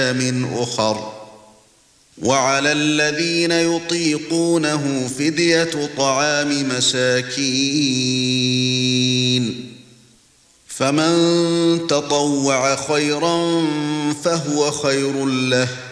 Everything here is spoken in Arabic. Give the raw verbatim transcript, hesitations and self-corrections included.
من أخر. وعلى الذين يطيقونه فدية طعام مساكين، فمن تطوع خيرا فهو خير له،